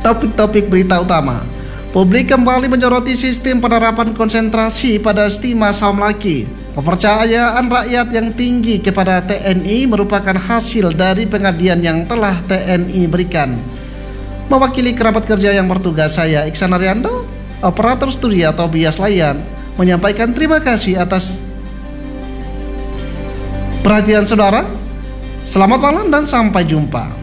Topik-topik berita utama. Publik kembali menyoroti sistem penerapan konsentrasi pada Stima Saumlaki. Kepercayaan rakyat yang tinggi kepada TNI merupakan hasil dari pengabdian yang telah TNI berikan. Mewakili kerabat kerja yang bertugas, saya Iksan Ariando, operator studio Tobias Layan, menyampaikan terima kasih atas perhatian saudara. Selamat malam dan sampai jumpa.